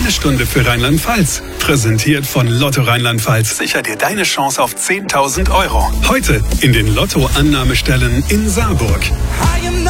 Sprechstunde für Rheinland-Pfalz. Präsentiert von Lotto Rheinland-Pfalz. Sicher dir deine Chance auf 10.000 €. Heute in den Lotto-Annahmestellen in Saarburg.